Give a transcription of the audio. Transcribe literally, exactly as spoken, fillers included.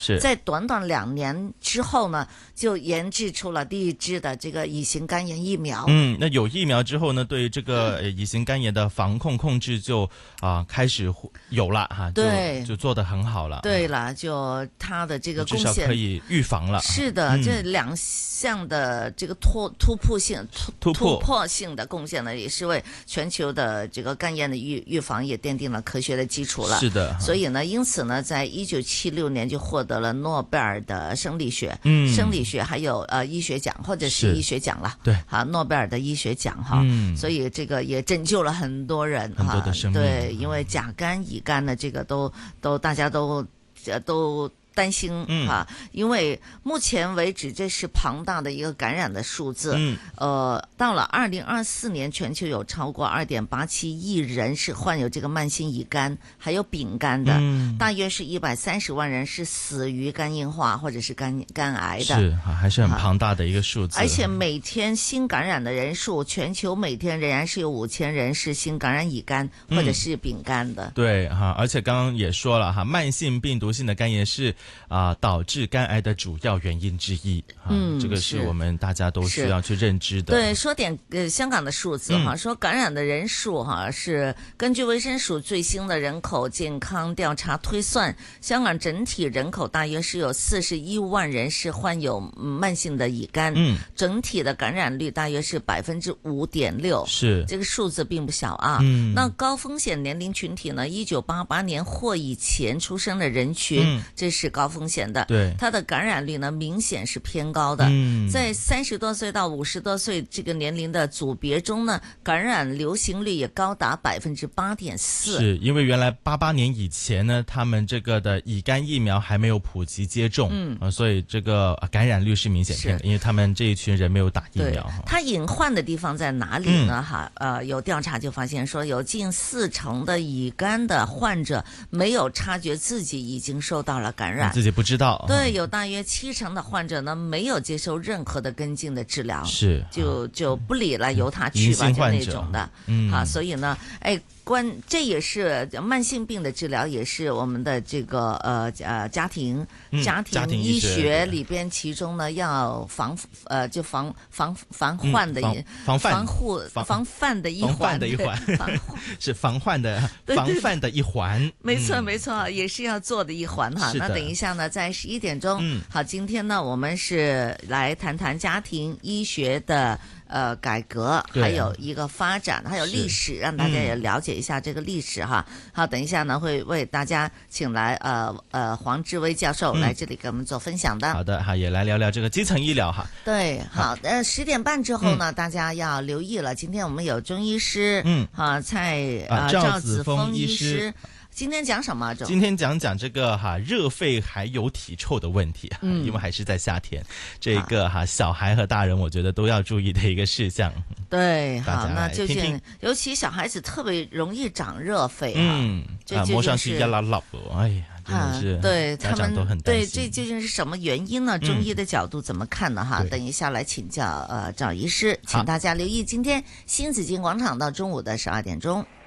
是在短短两年之后呢，就研制出了第一支的这个乙型肝炎疫苗。 嗯，那有疫苗之后呢，对这个呃乙型肝炎的防控控制就啊、呃、开始有了哈，就对， 就做得很好了。 对了，就它的这个贡至少献可以预防了。 是的， 嗯这两项的这个突突破性突突破突破性的贡献呢，也是为全球的这个肝炎的预预防也奠定了科学的基础了。 是的， 所以呢，因此呢，在一九七六年就获得了诺贝尔的生理学、 嗯生理学还有呃医学奖或者是是医学奖了。 对， 好，诺贝尔的医学奖哈。 嗯， 所以这个也拯救了很多人很多的生命。 对，因为甲肝、乙肝呢，这个都都大家都呃都。担心嗯哈，因为目前为止这是庞大的一个感染的数字。 嗯， 呃，到了二零二四年，全球有超过二点八七亿人是患有这个慢性乙肝，还有丙肝的， 嗯、 大约是一百三十万人是死于肝硬化或者是肝肝癌的， 是还是很庞大的一个数字。 而且每天新感染的人数，全球每天仍然是有五千人是新感染乙肝或者是丙肝的。 嗯、对哈，而且刚刚也说了哈，慢性病毒性的肝炎是。啊、呃，导致肝癌的主要原因之一。啊、 嗯， 这个是我们大家都需要去认知的。 对，说点呃香港的数字哈、嗯，说感染的人数哈是根据卫生署最新的人口健康调查推算，香港整体人口大约是有四十一万人是患有慢性的乙肝， 嗯， 整体的感染率大约是百分之五点六， 是这个数字并不小啊。 嗯， 那高风险年龄群体呢？一九八八年或以前出生的人群， 嗯、 这是高风险的， 对， 它的感染率呢明显是偏高的。 嗯， 在三十多岁到五十多岁这个年龄的组别中呢，感染流行率也高达百分之八点四。 是因为原来八八年以前呢，他们这个的乙肝疫苗还没有普及接种， 嗯、 呃，所以这个感染率是明显偏的，因为他们这一群人没有打疫苗。 它隐患的地方在哪里呢？哈、嗯，呃，有调查就发现说，有近四成的乙肝的患者没有察觉自己已经受到了感染， 自己不知道。 对，有大约七成的患者呢没有接受任何的跟进的治疗， 是就就不理了，由他去吧，就那种的。 嗯， 啊，所以呢，哎。关这也是慢性病的治疗，也是我们的这个呃呃家庭、 嗯、 家庭医学里边，其中呢要防呃就防防防患的、 嗯、防防防护防范的一环， 防范的一环，是防患的防范的一环。 没错、嗯、没错，也是要做的一环哈。那等一下呢，在十一点钟， 嗯， 好，今天呢我们是来谈谈家庭医学的。呃，改革还有一个发展，还有历史，让大家也了解一下这个历史哈。嗯、好，等一下呢，会为大家请来呃呃黄志威教授来这里给我们做分享的。 嗯、好的哈，也来聊聊这个基层医疗哈。 对，好，呃，十点半之后呢、嗯，大家要留意了。今天我们有中医师， 嗯， 啊，蔡啊赵子峰医师。今天讲什么？ 今天讲讲这个哈热肺还有体臭的问题，嗯，因为还是在夏天，这个哈、啊、小孩和大人我觉得都要注意的一个事项。 对，好，那究竟竟尤其小孩子特别容易长热肺， 嗯，啊，摸上去一拉拉，哎呀，真的是， 啊、对家长都很担心。 对，这究竟是什么原因呢？中医的角度怎么看呢？哈、嗯，等一下来请教呃赵医师，请大家留意今天新紫金广场到中午的十二点钟。